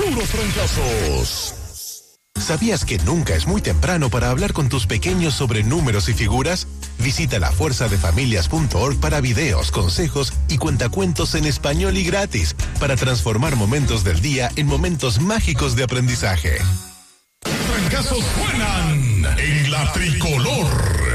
puros trancazos. ¿Sabías que nunca es muy temprano para hablar con tus pequeños sobre números y figuras? Visita lafuerzadefamilias.org para videos, consejos y cuentacuentos en español y gratis para transformar momentos del día en momentos mágicos de aprendizaje. Trancazos suenan en la tricolor.